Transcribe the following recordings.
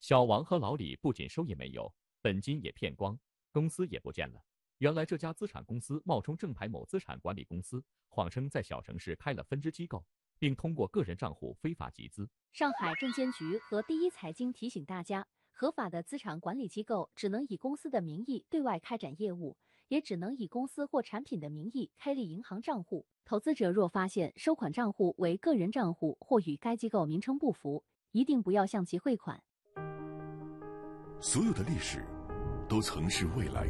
小王和老李不仅收益没有，本金也骗光，公司也不见了。原来这家资产公司冒充正牌某资产管理公司，谎称在小城市开了分支机构，并通过个人账户非法集资。 上海证监局和第一财经提醒大家，合法的资产管理机构只能以公司的名义对外开展业务，也只能以公司或产品的名义开立银行账户。投资者若发现收款账户为个人账户或与该机构名称不符，一定不要向其汇款。 所有的历史都曾是未来，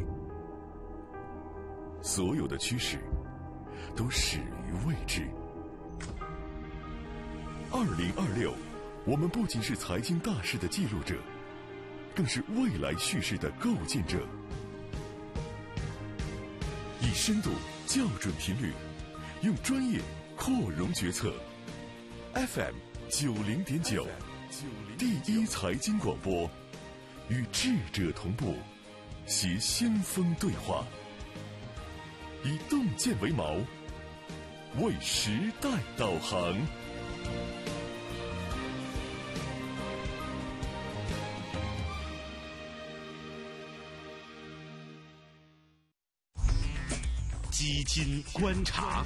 所有的趋势都始于未知。2026，我们不仅是财经大事的记录者，更是未来叙事的构建者。以深度校准频率，用专业扩容决策。FM 90.9，第一财经广播，与智者同步，携先锋对话，以洞见为锚，为时代导航。 基金观察。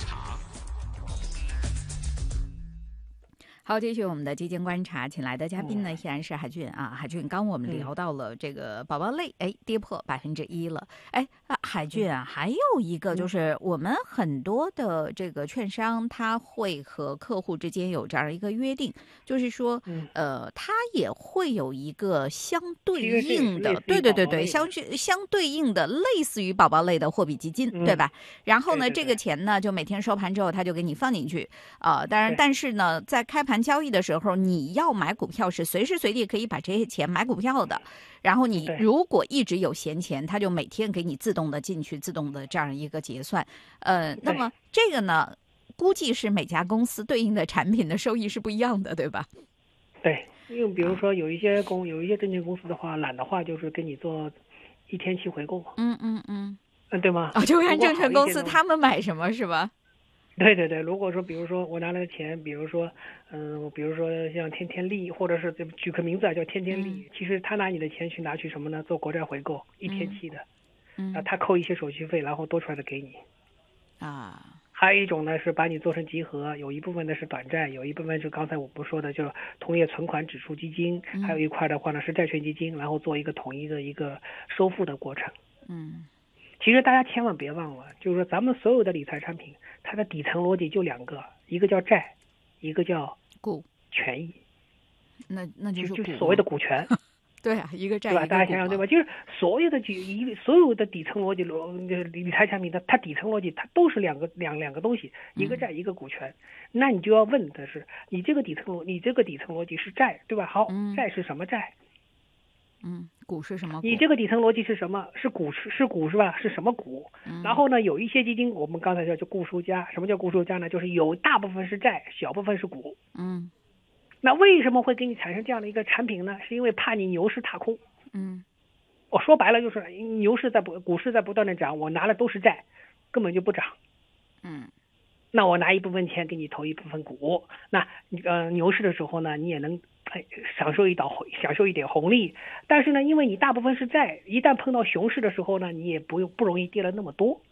好，继续我们的基金观察，请来的嘉宾呢依然是海俊啊。海俊，刚我们聊到了这个宝宝类，跌破1%了。海俊啊，还有一个就是我们很多的这个券商，他会和客户之间有这样一个约定，就是说，他也会有一个相对应的，对，相对应的类似于宝宝类的货币基金，对吧？然后呢，这个钱呢，就每天收盘之后，他就给你放进去当然，但是呢，在开盘交易的时候，你要买股票是随时随地可以把这些钱买股票的。然后你如果一直有闲钱，他就每天给你自动的进去，自动的这样一个结算。那么这个呢，估计是每家公司对应的产品的收益是不一样的，对吧？ 对，因为比如说有一些证券公司的话，懒的话就是给你做一天期回购。对吗？ 就看证券公司他们买什么是吧？ 对，如果说比如说我拿了钱，比如说像天天利，或者是举个名字叫天天利，其实他拿你的钱拿去什么呢？做国债回购，一天期的，他扣一些手续费，然后多出来的给你。还有一种呢是把你做成集合，有一部分呢是短债，有一部分是刚才我不说的，就是同业存款指数基金，还有一块的话呢是债券基金，然后做一个统一的一个收付的过程。其实大家千万别忘了，就是说咱们所有的理财产品，它的底层逻辑就两个，一个叫债，一个叫权益。 那就是所谓的股权。 对啊，一个债， 对吧？大家想想对吧？就是所有的底层逻辑理财产品它底层逻辑它都是两个东西，一个债一个股权。那你就要问的是，你这个底层逻辑是债，对吧？好，债是什么债？ 股是什么股？ 你这个底层逻辑是什么？是股是吧？是什么股？然后呢，有一些基金，我们刚才叫固收加。什么叫固收加呢？就是有大部分是债，小部分是股。那为什么会给你产生这样的一个产品呢？是因为怕你牛市踏空。我说白了就是股市在不断的涨，我拿的都是债，根本就不涨。那我拿一部分钱给你投一部分股，那牛市的时候呢，你也能享受一点红利。但是呢，因为你大部分是债，一旦碰到熊市的时候呢，你也不容易跌了那么多。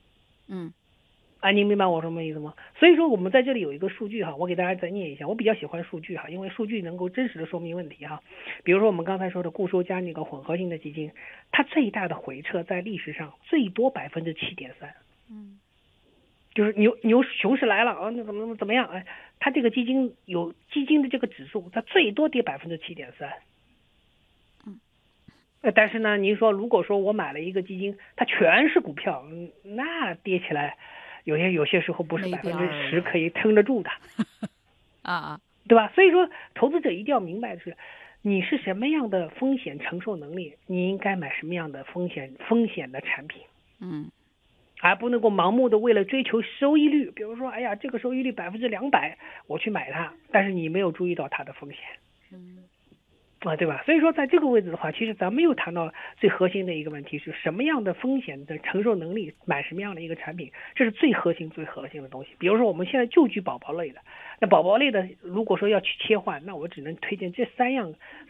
您明白我什么意思吗？所以说我们在这里有一个数据哈，我给大家再念一下。我比较喜欢数据哈，因为数据能够真实的说明问题哈。比如说我们刚才说的固收加那个混合型的基金，它最大的回撤在历史上最多7.3%。就是熊市来了啊，那怎么样？它这个基金有基金的这个指数，它最多跌7.3%。但是呢，您说如果说我买了一个基金，它全是股票，那跌起来有些时候不是10%可以撑得住的。对吧？所以说投资者一定要明白的是，你是什么样的风险承受能力，你应该买什么样的风险的产品。而不能够盲目的为了追求收益率，比如说这个收益率200%我去买它，但是你没有注意到它的风险。对吧？所以说在这个位置的话，其实咱们又谈到最核心的一个问题，是什么样的风险的承受能力买什么样的一个产品，这是最核心的东西。比如说我们现在就举宝宝类的，那宝宝类的如果说要去切换，那我只能推荐这三样